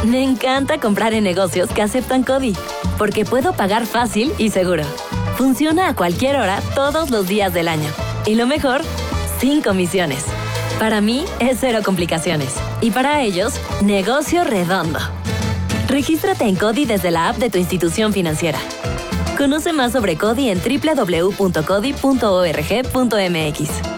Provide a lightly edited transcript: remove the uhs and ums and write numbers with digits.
Me encanta comprar en negocios que aceptan CODI, porque puedo pagar fácil y seguro. Funciona a cualquier hora, todos los días del año. Y lo mejor, sin comisiones. Para mí, es cero complicaciones. Y para ellos, negocio redondo. Regístrate en CODI desde la app de tu institución financiera. Conoce más sobre CODI en www.codi.org.mx.